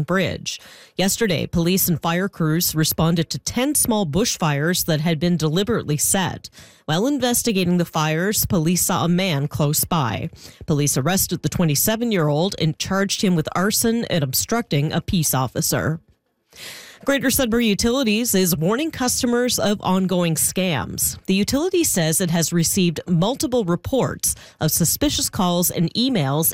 Bridge. Yesterday, police and fire crews responded to 10 small bushfires that had been deliberately set. While investigating the fires, police saw a man close by. Police arrested the 27-year-old and charged him with arson and obstructing a peace officer. Greater Sudbury Utilities is warning customers of ongoing scams. The utility says it has received multiple reports of suspicious calls and emails